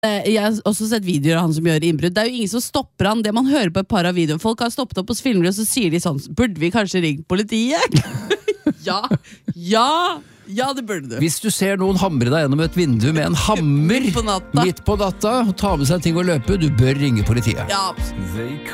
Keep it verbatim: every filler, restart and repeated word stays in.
Jeg har også sett videoer av han som gjør innbrudd. Det er jo ingen som stopper han. Det man hører på et par av videoene. Folk har stoppet opp og filmer, og så sier de sånn: burde vi kanskje ringt politiet? Ja, ja, ja, det burde du. Hvis du ser noen hamre deg gjennom et vindu med en hammer Midt på natta. midt på natta, og ta med seg ting og løpe, du bør ringe politiet. Ja, absolutt.